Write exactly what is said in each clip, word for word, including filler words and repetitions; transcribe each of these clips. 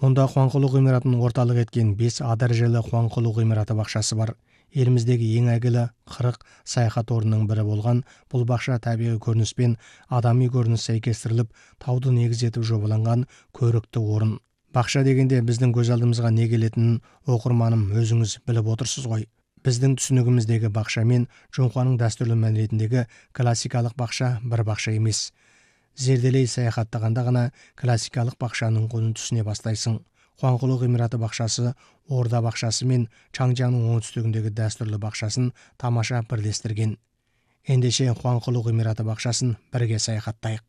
Онда Қуаңқұлы ғимаратының орталық еткен бес А дәрежелі Қуаңқұлы ғимараты бақшасы бар. Еліміздегі ең әйгілі қырық саяхат орнының бірі болған бұл бақша табиғи көрініспен адами көрініс сәйкестіріліп, тауды негіз етіп жобаланған көрікті орын. Бақша дегенде біздің көз алдымызға не келетінін оқырманым өзіңіз біліп отырсыз ғой. Біздің түсінігіміздегі бақша мен Жоңқаның дәстүрлі мәдениетіндегі классикалық бақша бір бақша емес. Зерделей саяхаттағанда ғана классикалық бақшаның құнын түсіне бастайсың. Қуаңқұлы ғимараты бақшасы Орда бақшасы мен Чаңжаңның оңтүстігіндегі дәстүрлі бақшасын тамаша бірлестірген. Ендеше Қуаңқұлы ғимараты бақшасын бірге саяхаттайық.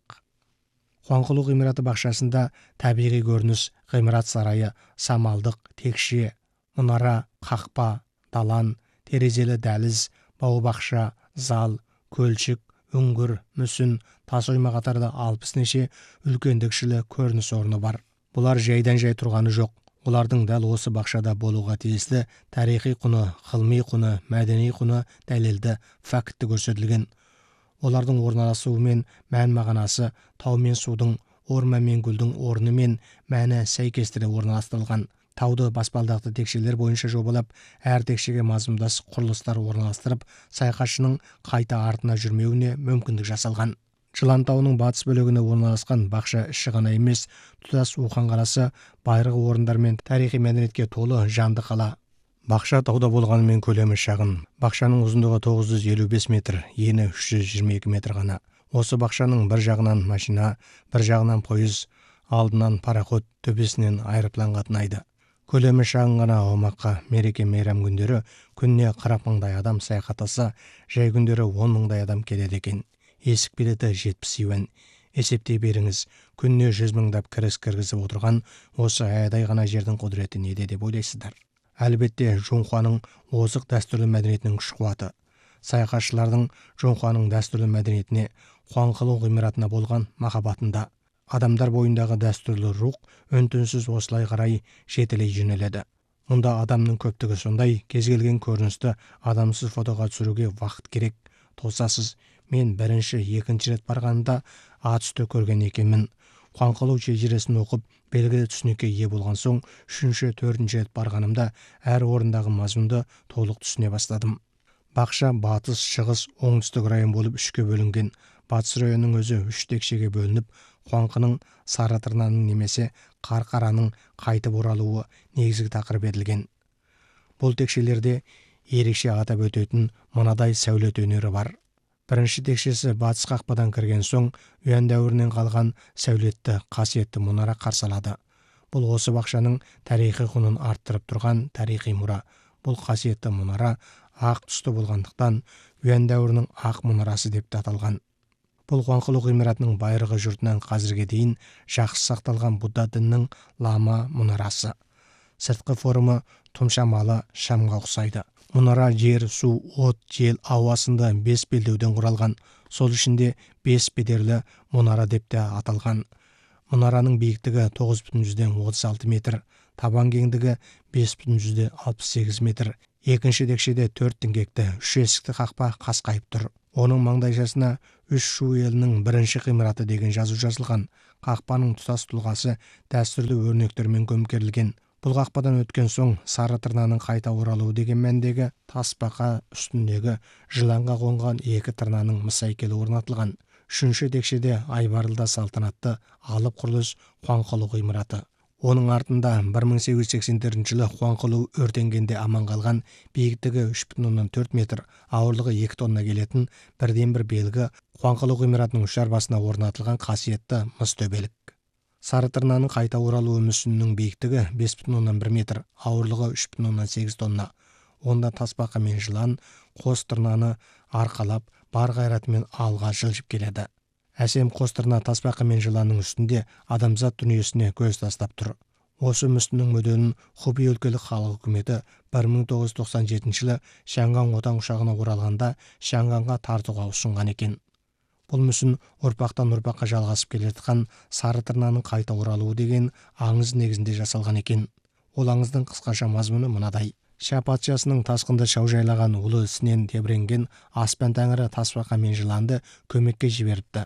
Қуаңқұлы ғимараты бақшасында табиғи көрініс, ғимарат сарайы, самалдық, текше, мұнара, қақпа, далан, терезелі дәліз, бау-бақша, зал, көлшік, үңгір, мүсін, тас ойма қатарда алпыс неше үлкендікшілі көрініс орны бар. Бұлар жайдан жай тұрғаны жоқ. Олардың дәл осы бақшада болуға тиісті тарихи құны, ғылыми құны, мәдени құны дәлелді, факті көрсетілген. Олардың орналасуы мен мән мағынасы тау мен судың, орма мен гүлдің орны мен мәні сәйкестіре орналастырылған. Тауды баспалдақты текшелер бойынша жобалап, әр текшеге мазмұндас құрылыстар орналастырып, саяхатшының қайта артына жүрмеуіне мүмкіндік жасалған. Жылан тауының батыс бөлігіне орналасқан бақша іші ғана емес, тұтас Ухан қаласы байырғы орындар мен тарихи мәдениетке толы жанды қала. Бақша тауда болғанымен көлемі шағын. Бақшаның ұзындығы тоғыз жүз елу бес метр, ені үш жүз жиырма екі метр ғана. Осы бақшаның бір жағынан машина, бір жағынан пойыз, алдынан пароход, төбесінен аэроплан қатынайды. Көлемі шағын ғана аумаққа мереке мейрам күндері күніне қырық мыңдай адам саяхаттаса, жай күндері он мыңдай адам келеді екен. Есік билеті жетпіс юан. Есептей беріңіз, күніне жүз мыңдап кіріс кіргізіп отырған осы аядай ғана жердің құдіреті неде деп ойлайсыздар. Әлбетте, Жоңқаның озық дәстүрлі мәдениетінің күш қуаты. Саяхатшылардың Жоңқаның дәстүрлі мәдениетіне, Қуаңқұлы ғимаратына болған махаббатында. Адамдар бойындағы дәстүрлі рух үн-түнсіз осылай қарай жетілей жөнеледі. Мұнда адамның көптігі сондай, кез келген көріністі адамсыз фотоға түсіруге вақыт керек. Тосасыз, мен бірінші, екінші рет барғанда ат үсті көрген екенмін. Қуаңқұлы шежіресін оқып, белгілі түсінікке ие болған соң, үшінші, төртінші рет барғанымда әр орындағы мазмұнды толық түсіне бастадым. Бақша батыс, шығыс, оңтүстік район болып үшке бөлінген. Батыс районның өзі үш текшеге бөлініп, Қуаңқының Сарытырнаның немесе Қарқараның қайтып оралуы негізгі тақырып етілген. Бұл текшелерде ерекше атап өтетін мынадай сәулет өнері бар. Бірінші текшесі батыс қақпадан кірген соң, Юан дәуірінен қалған сәулетті, қасиетті мұнара қарсы алады. Бұл осы бақшаның тарихи құнын арттырып тұрған тарихи мұра. Бұл қасиетті мұнара ақ түсті болғандықтан Юан дәуірінің ақ мұнарасы деп те аталған. Бұл Қуаңқұлы ғимаратының байырғы жұртынан қазірге дейін жақсы сақталған Будда дінінің лама мұнарасы. Сыртқы формы тұмшамалы шамға ұқсайды. Мұнара жер, су, от, жел, ауа сынды бес белдеуден құралған. Сол ішінде бес бедерлі мұнара деп те аталған. Мұнараның биіктігі тоғыз бүтін жүзден отыз алты метр, табан кеңдігі бес бүтін жүзден алпыс сегіз метр. Екінші текшеде төрт діңгекті, үш есікті қақпа қасқайып тұр. Оның маңдайшасына үш шу елінің бірінші ғимараты деген жазу жазылған. Қақпаның тұтас тұлғасы дәстүрлі өрнектермен көмкерілген. Бұл қақпадан өткен соң Сарытырнаның қайта оралуы деген мәндегі тасбақа үстіндегі жыланға қонған екі тырнаның мыс әйкелі орнатылған. Үшінші текшеде айбарлы салтанатты алып құрылыс Қуаңқұлы ғимараты. Оның артында бір мың сегіз жүз сексен төртінші жылы Қуаңқұлы өртенгенде аман қалған, биіктігі үш бүтін оннан төрт метр, ауырлығы екі тонна келетін бірден бір белгі Қуаңқұлы ғимаратының үш арбасына орнатылған қасиетті мыс төбелік. Сарытырнаның қайта оралуы мүсінінің биіктігі бес бүтін оннан бір метр, ауырлығы үш бүтін оннан сегіз тонна. Онда тасбақа мен жылан қос тырнаны арқалап, бар қайратымен алға жылжып келеді. Әсем қос тырна тасбақа мен жыланның үстінде адамзат дүниесіне көз тастап тұр. Осы мүсіннің мүденін Хубей өлкелік халық үкіметі бір мың тоғыз жүз тоқсан жетінші жылы Шаңған отан ұшағына оралғанда Шаңғанға тартуға ұсынған екен. Бұл мүсін ұрпақтан ұрпаққа жалғасып келе жатқан Сарытырнаның қайта оралуы деген аңыз негізінде жасалған екен. Ол аңыздың қысқаша мазмұны мынадай. Ша патшасының тасқынды шаужайлаған ұлы ісінен тебіренген аспан тәңірі тасбақа мен жыланды көмекке жіберіпті.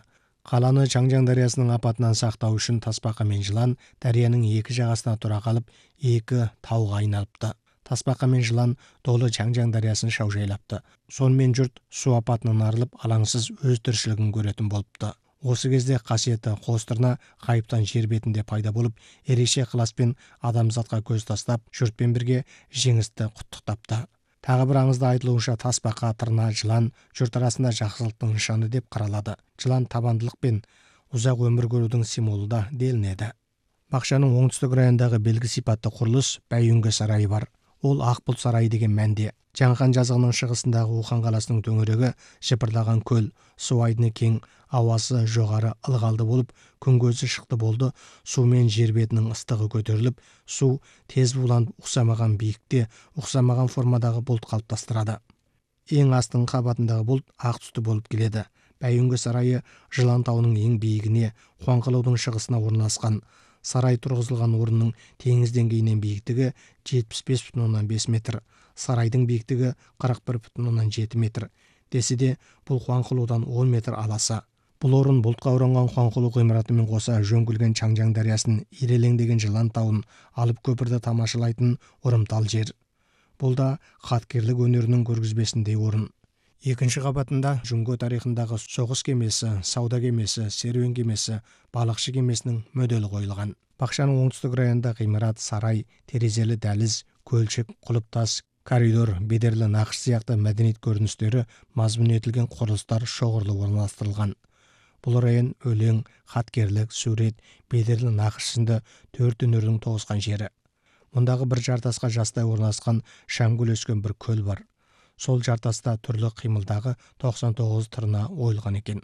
Қаланы Чаңжаң дариясының апатынан сақтау үшін тасбақа мен жылан дарияның екі жағасына тұра қалып, екі тауға айналыпты. Тасбақа мен жылан долы Чаңжаң дариясын шаужайлапты. Сонымен жұрт су апатынан арылып, алаңсыз өз тіршілігін көретін болыпты. Осы кезде қасиетті қос тырна ғайыптан жер бетінде пайда болып, ерекше ықыласпен адамзатқа көз тастап, жұртпен бірге жеңісті құттықтапты. Тағы бір аңызда айтылуынша тасбақа, тырна, жылан жұрт арасында жақсылықтың нышаны деп қаралады. Жылан табандылық пен ұзақ өмір көрудің символы да делінеді. Бақшаның оңтүстік районындағы белгі сипатты құрылыс Бәйүнгі сарайы бар. Ол Ақбұлт сарайы деген мәнде. Жаңхан жазығының шығысындағы Ухан қаласының төңірегі жыпырлаған көл, су айдыны кең, ауасы жоғары ылғалды болып, күн көзі шықты болды, сумен жер бетінің ыстығы көтеріліп, су тез буланып ұқсамаған биікте, ұқсамаған формадағы бұлт қалыптастырады. Ең астыңғы қабатындағы бұлт ақ түсті болып келеді. Бәйүнгі сарайы Жылан тауының ең биігіне, Қуаңқылаудың шығысына орналасқан. Сарай тұрғызылған орынның теңіз деңгейінен биіктігі жетпіс бес бүтін оннан бес метр, сарайдың биіктігі қырық бір бүтін оннан жеті метр. Десе де, бұл Қуаңқылаудан он метр аласа. Бұл орын бұлтқа оранған Қуаңқылау ғимаратымен қоса жөңкілген Чаңжаң дариясын, ирелеңдеген Жылан тауын, алып көпірді тамашалайтын ұрымтал жер. Бұл да хатқерлік өнерінің көргізбесіндей орын. Екінші қабатында Жүңго тарихындағы соғыс кемесі, сауда кемесі, серуен кемесі, балықшы кемесінің моделі қойылған. Бақшаның оңтүстік районында ғимарат, сарай, терезелі дәліз, көлшік, құлыптас, коридор, бедерлі нақыш сияқты мәдениет көріністері мазмұн етілген құрылыстар шоғырлы орналастырылған. Бұл район өлең, хатқерлік, сурет, бедерлі нақыш сынды төрт өнердің тоғысқан жері. Мұндағы бір жартасқа жастай орналасқан шамгүл өскен бір көл бар. Сол жартаста түрлі қимылдағы тоқсан тоғыз тырна ойылған екен.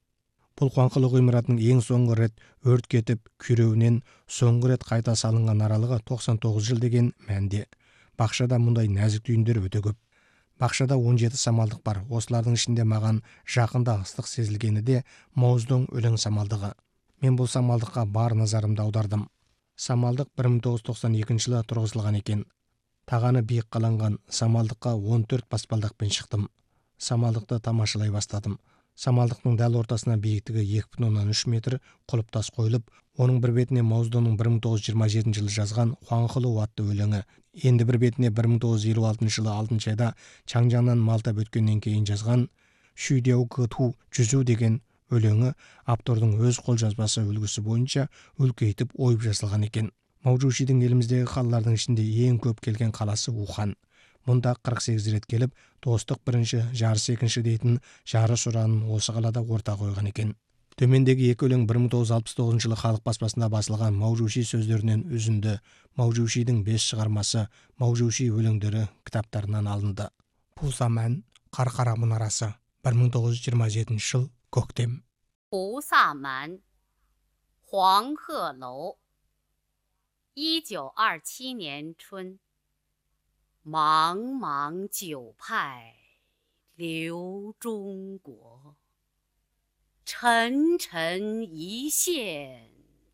Бұл Қуаңқылау ғимаратының ең соңғы рет өрт кетіп, күйреуінен соңғы рет қайта салынған аралығы тоқсан тоғыз жыл деген мәнде. Бақшада мұндай нәзік түйіндер өте көп. Бақшада он жеті самалдық бар. Осылардың ішінде маған жақында ыстық сезілгені де Мауздың өлең самалдығы. Мен бұл самалдыққа бар назарымды аудардым. Самалдық бір мың тоғыз жүз тоқсан екінші жылы тұрғызылған екен. Тағаны биік қаланған самалдыққа он төрт баспалдақпен шықтым. Самалдықты тамашалай бастадым. Самалдықтың дәл ортасына биіктігі екі бүтін оннан үш метр құлыптас қойылып, оның бір бетіне Мауздың бір мың тоғыз жүз жиырма жетінші жылы жазған Қуаңқылау атты өлеңі, енді бір бетіне бір мың тоғыз жүз елу алтыншы жылы алтыншы айда Чаңжаңнан Малтап өткеннен кейін жазған Шүйдеу Кыту жүзу деген өлеңі автордың өз қолжазбасы үлгісі бойынша үлкейтіп ойып жазылған екен. Маужушидің еліміздегі қалалардың ішінде ең көп келген қаласы Ухан. Мұнда қырық сегіз рет келіп, достық бірінші, жарыс екінші дейтін жарыс ұранын осы қалада орта қойған екен. Төмендегі екі өлең бір мың тоғыз жүз алпыс тоғызыншы жылы халық баспасында басылған Маужуши сөздерінен үзінді. Маужушидің бес шығармасы Маужуши өлеңдері кітаптарынан алынды. Пусаман, Қарқара мұнарасы, бір мың тоғыз жүз жиырма жетінші жыл, көктем. Пусаман, Хуаңхелоу,一九二七年春，茫茫九派流中国，沉沉一线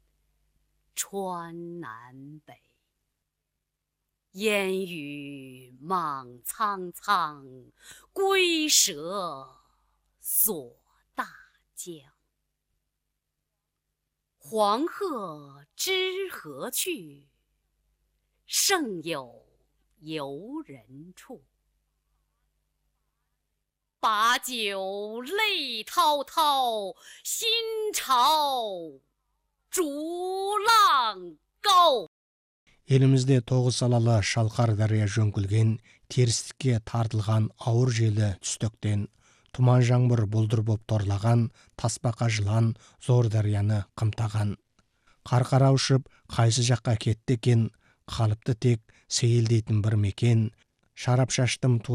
穿南北。烟雨莽苍苍，龟蛇锁大江。黄鹤知何去？胜有游人处。把酒泪滔滔，心潮逐浪高。 Елімізде тоғыз салалы шалқар дария жөңкілген, терістікке тартылған ауыр желі түстіктен, тұман жаңбыр бұлдыр боп торлаған, тасбақа жылан зор дарияны қымтаған. Қарқара ұшып, қайсы жаққа кетті екен, қалыпты тек сейілдейтін бір мекен, шарап шаштым